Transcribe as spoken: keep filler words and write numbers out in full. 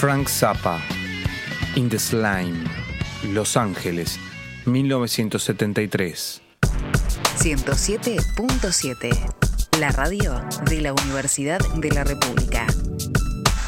Frank Zappa, In the Slime, Los Ángeles, mil novecientos setenta y tres. ciento siete punto siete, la radio de la Universidad de la República.